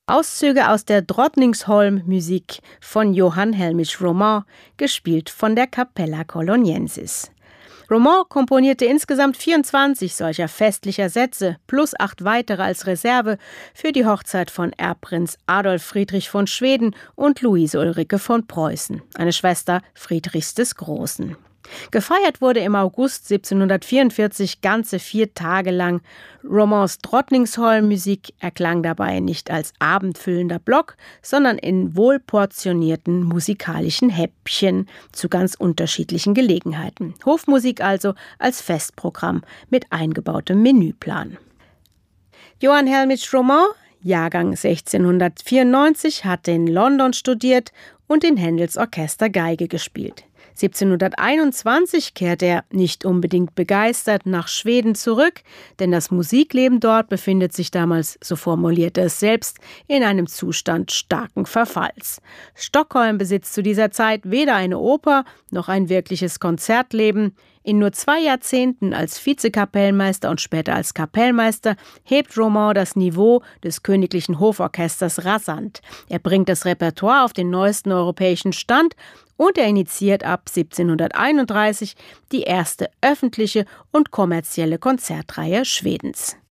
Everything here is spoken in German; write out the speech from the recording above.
Auszüge aus der Drottningholm-Musik von Johann Hellmich Roman, gespielt von der Capella Coloniensis. Roman komponierte insgesamt 24 solcher festlicher Sätze plus 8 weitere als Reserve für die Hochzeit von Erbprinz Adolf Friedrich von Schweden und Luise Ulrike von Preußen, eine Schwester Friedrichs des Großen. Gefeiert wurde im August 1744 ganze 4 Tage lang. Romans Drottningholm-Musik erklang dabei nicht als abendfüllender Block, sondern in wohlportionierten musikalischen Häppchen zu ganz unterschiedlichen Gelegenheiten. Hofmusik also als Festprogramm mit eingebautem Menüplan. Johann Hellmich Roman, Jahrgang 1694, hatte in London studiert und in Händels Orchester Geige gespielt. 1721 kehrte er, nicht unbedingt begeistert, nach Schweden zurück, denn das Musikleben dort befindet sich damals, so formulierte es selbst, in einem Zustand starken Verfalls. Stockholm besitzt zu dieser Zeit weder eine Oper noch ein wirkliches Konzertleben. In nur 2 Jahrzehnten als Vizekapellmeister und später als Kapellmeister hebt Roman das Niveau des Königlichen Hoforchesters rasant. Er bringt das Repertoire auf den neuesten europäischen Stand und er initiiert ab 1731 die erste öffentliche und kommerzielle Konzertreihe Schwedens.